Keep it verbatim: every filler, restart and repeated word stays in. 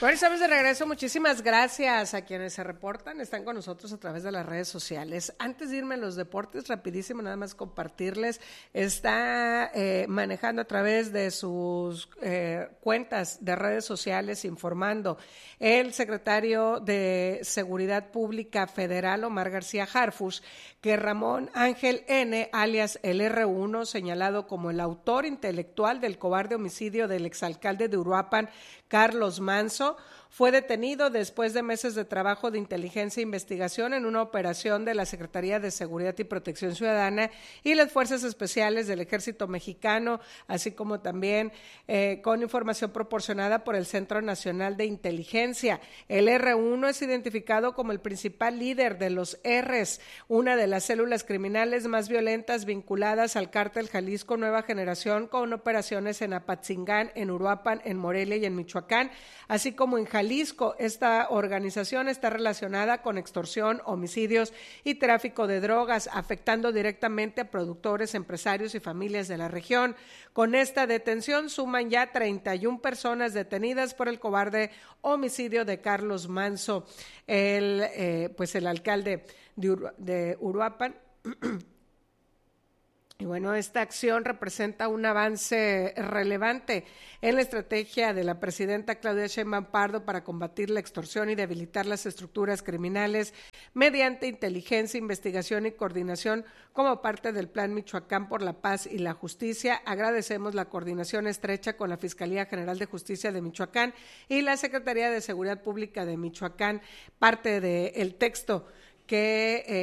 Bueno, estamos de regreso. Muchísimas gracias a quienes se reportan, están con nosotros a través de las redes sociales. Antes de irme a los deportes, rapidísimo, nada más compartirles, está eh, manejando a través de sus eh, cuentas de redes sociales, informando el secretario de Seguridad Pública Federal, Omar García Harfuch, que Ramón Ángel N., alias el erre uno, señalado como el autor intelectual del cobarde homicidio del exalcalde de Uruapan, Carlos Manso, fue detenido después de meses de trabajo de inteligencia e investigación en una operación de la Secretaría de Seguridad y Protección Ciudadana y las Fuerzas Especiales del Ejército Mexicano, así como también eh, con información proporcionada por el Centro Nacional de Inteligencia. El erre uno es identificado como el principal líder de los R's, una de las células criminales más violentas vinculadas al cártel Jalisco Nueva Generación, con operaciones en Apatzingán, en Uruapan, en Morelia y en Michoacán, así como en Jalisco. Jalisco. Esta organización está relacionada con extorsión, homicidios y tráfico de drogas, afectando directamente a productores, empresarios y familias de la región. Con esta detención suman ya treinta y una personas detenidas por el cobarde homicidio de Carlos Manso, el, eh, pues el alcalde de, Uru- de Uruapan. Y bueno, esta acción representa un avance relevante en la estrategia de la presidenta Claudia Sheinbaum Pardo para combatir la extorsión y debilitar las estructuras criminales mediante inteligencia, investigación y coordinación como parte del Plan Michoacán por la Paz y la Justicia. Agradecemos la coordinación estrecha con la Fiscalía General de Justicia de Michoacán y la Secretaría de Seguridad Pública de Michoacán. Parte del texto que... Eh,